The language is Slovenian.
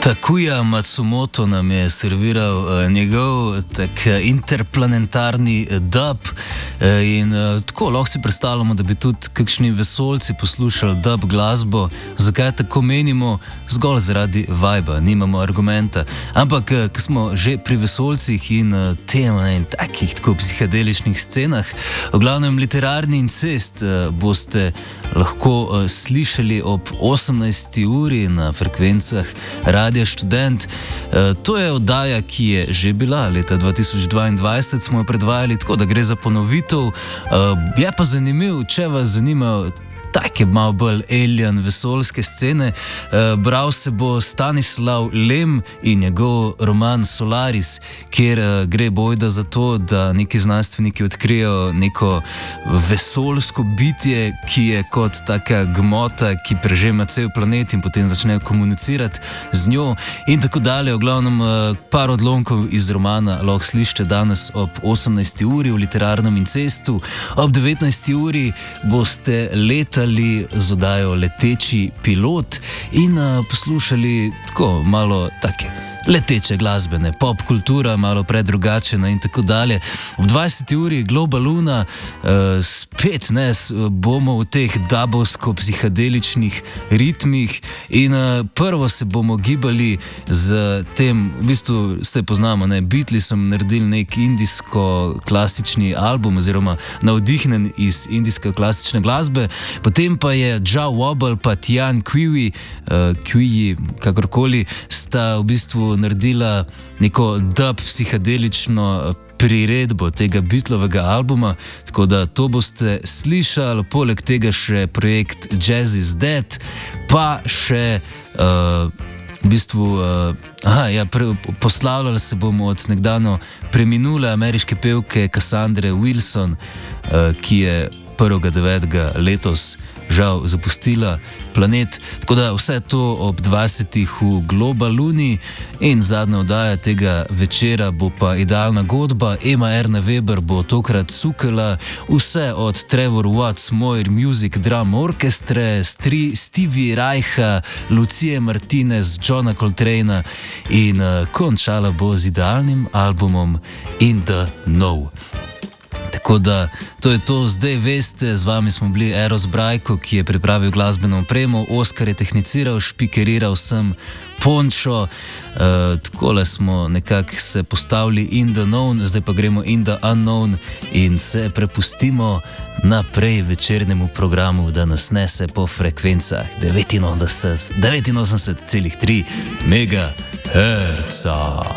Takuya Matsumoto nam je serviral njegov tak interplanetarni dub in tako lahko si predstavljamo, da bi tudi kakšni vesoljci poslušali dub glasbo. Zakaj tako menimo? Zgolj zaradi viba, nimamo argumenta. Ampak, ko smo že pri vesoljcih in in takih tako psihedeličnih scenah, v glavnem literarni incest boste lahko slišali ob 18. uri na frekvencah Radia Študent. To je oddaja, ki je že bila leta 2022, smo jo predvajali, tako da gre za ponovitev. Je pa zanimiv, če vas zanimajo take malo bolj alien vesoljske scene. Bral se bo Stanislav Lem in njegov roman Solaris, kjer gre bojda za to, da neki znanstveniki odkrijejo neko vesoljsko bitje, ki je kot taka gmota, ki prežema cel planet in potem začnejo komunicirati z njo in tako dalje. V glavnem par odlomkov iz romana lahko slišite danes ob 18. uri v literarnem incestu. Ob 19. uri boste letali z oddajo Leteči pilot in poslušali tako malo take leteče glasbene, pop kultura, malo predrugačena in tako dalje. Ob 20. uri Global Luna, spet bomo v teh dubovsko-psihedeličnih ritmih in prvo se bomo gibali z tem, v bistvu se poznamo, Beatles so naredili nek indijsko-klasični album oziroma navdihnen iz indijsko-klasične glasbe, potem pa je Jah Wobble pa Tian Kui, kakorkoli, sta v bistvu naredila neko dub psihedelično priredbo tega Beatlovega albuma, tako da to boste slišali, poleg tega še projekt Jazz is Dead, pa še v bistvu poslavljali se bomo od nekdano preminule ameriške pevke Cassandre Wilson, ki je 1.9. letos žal zapustila planet. Tako da vse to ob 20. v Global Luni in zadnja oddaja tega večera bo pa Idealna godba. Ema Erna Weber bo tokrat sukala vse od Trevor Watts Moir Music Drum Orchestre, Stevie Reicha, Lucije Martinez, Johna Coltrane'a in končala bo z idealnim albumom In the Know. Tako da to je to, zdaj veste, z vami smo bili Eros Brajko, ki je pripravil glasbeno opremo, Oskar je tehniciral, špikeriral sem Pončo, takole smo nekako se postavili In the Known, zdaj pa gremo In the Unknown in se prepustimo naprej večernemu programu, da nas nese po frekvencah 89,3 MHz.